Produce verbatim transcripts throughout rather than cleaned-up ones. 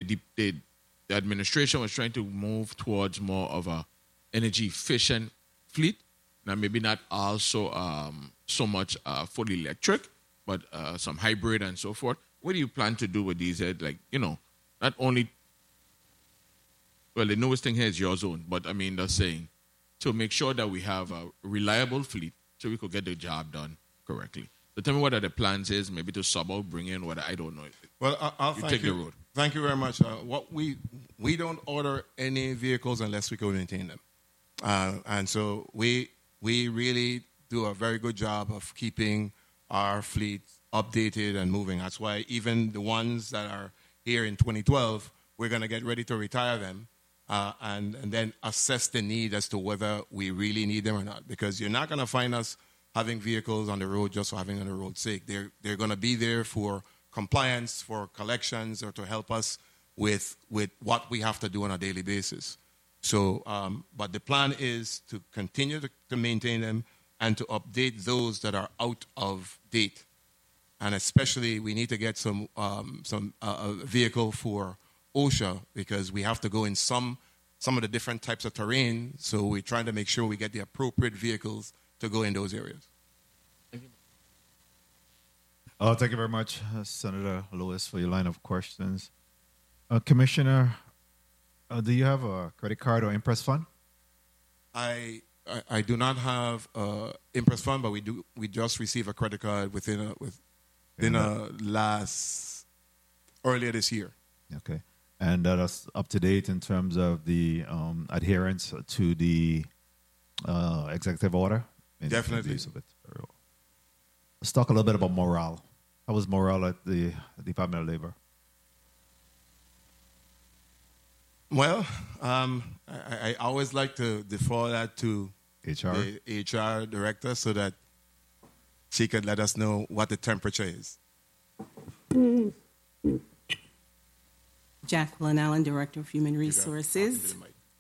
the, the, the administration was trying to move towards more of a energy efficient fleet. Now, maybe not also um, so much uh, fully electric, but uh, some hybrid and so forth. What do you plan to do with these? Uh, like, you know, not only, well, the newest thing here is your zone, but I mean, that's saying to make sure that we have a reliable fleet so we could get the job done correctly. So tell me what are the plans is, maybe to sub out, bring in what I don't know. Well, I- I'll you thank take you. the road. Thank you very much. Uh, what we we don't order any vehicles unless we can maintain them, uh, and so we we really do a very good job of keeping our fleet updated and moving. That's why even the ones that are here in twenty twelve, we're going to get ready to retire them uh, and, and then assess the need as to whether we really need them or not. Because you're not going to find us having vehicles on the road just for having on the road's sake. They're, they're going to be there for compliance, for collections, or to help us with, with what we have to do on a daily basis. So, um, but the plan is to continue to, to maintain them and to update those that are out of date. And especially, we need to get some um, some uh, a vehicle for OSHA because we have to go in some some of the different types of terrain. So we're trying to make sure we get the appropriate vehicles to go in those areas. Thank you. Uh, thank you very much, uh, Senator Lewis, for your line of questions. Uh, Commissioner, uh, do you have a credit card or Impress fund? I. I, I do not have uh, Impress fund, but we do. We just received a credit card within a, with, within a last earlier this year. Okay, and that is up to date in terms of the um, adherence to the uh, executive order. In Definitely. Use of it. Let's talk a little bit about morale. How was morale at the Department of Labor? Well, um, I, I always like to defer that to H R? the H R director so that she could let us know what the temperature is. Jacqueline Allen, Director of Human Resources.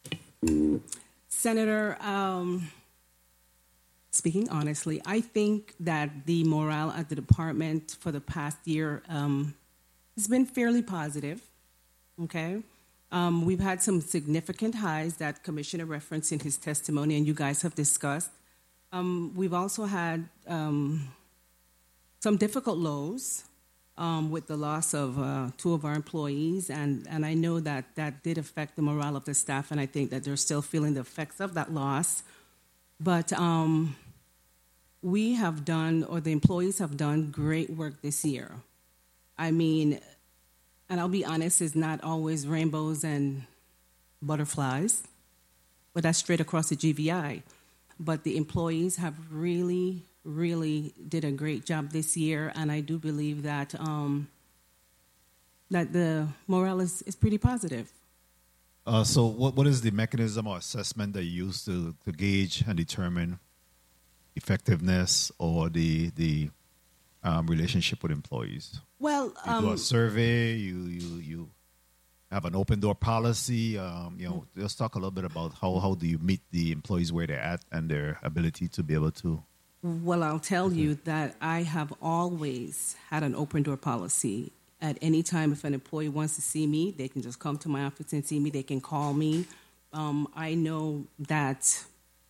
Senator, um, speaking honestly, I think that the morale at the department for the past year um, has been fairly positive, okay? Um, we've had some significant highs that Commissioner referenced in his testimony and you guys have discussed. Um, we've also had um, some difficult lows um, with the loss of uh, two of our employees, and, and I know that that did affect the morale of the staff, and I think that they're still feeling the effects of that loss. But um, we have done, or the employees have done, great work this year. I mean, and I'll be honest, it's not always rainbows and butterflies, but that's straight across the G V I. But the employees have really, really did a great job this year, and I do believe that um, that the morale is, is pretty positive. Uh, so what, what is the mechanism or assessment that you use to, to gauge and determine effectiveness or the, the um, relationship with employees? Well, you um, do a survey, you, you, you have an open door policy. Um, you know, let's talk a little bit about how, how do you meet the employees where they're at and their ability to be able to. Well, I'll tell you that I have always had an open door policy. At any time, if an employee wants to see me, they can just come to my office and see me. They can call me. Um, I know that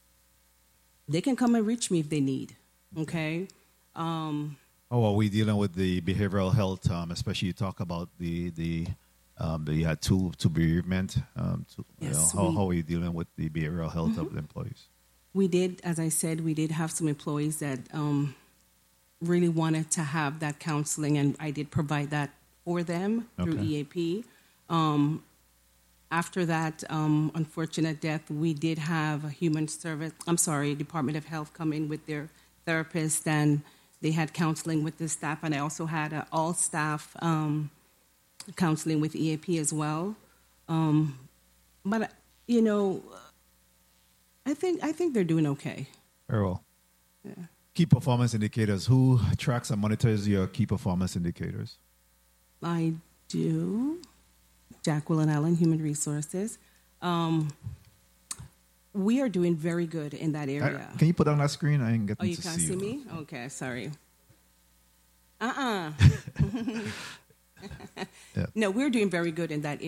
they can come and reach me if they need, okay? Um, How are we dealing with the behavioral health, um, especially you talk about the, the um, that you had two, two bereavement. Um, to, yes, you know, how, we, how are you dealing with the behavioral health mm-hmm. of the employees? We did, as I said, we did have some employees that um, really wanted to have that counseling, and I did provide that for them through okay. E A P. Um, after that um, unfortunate death, we did have a human service, I'm sorry, Department of Health come in with their therapist, and they had counseling with the staff, and I also had an all-staff um, counseling with E A P as well. Um, but, you know, I think I think they're doing okay. Very well. Yeah. Key performance indicators. Who tracks and monitors your key performance indicators? I do. Jacqueline Allen, Human Resources. Um, we are doing very good in that area. Uh, can you put on that screen? I ain't getting oh, you to can't see, see you. me? Okay, sorry. Uh-uh. yeah. No, we're doing very good in that area.